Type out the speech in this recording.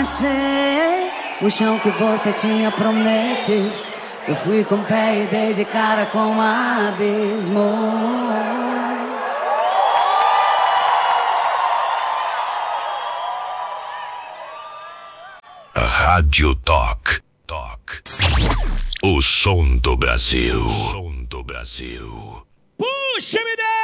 achei o chão que você tinha prometido. Eu fui com o pé e dei de cara com um abismo. Rádio Talk. O som do Brasil. Puxa, me dá!